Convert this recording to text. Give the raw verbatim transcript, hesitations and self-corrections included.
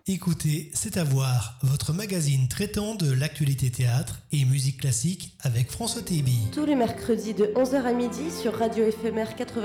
Écoutez, c'est à voir, votre magazine traitant de l'actualité théâtre et musique classique avec François Téby. Tous les mercredis de onze heures à midi sur Radio Éphémère quatre-vingt-dix.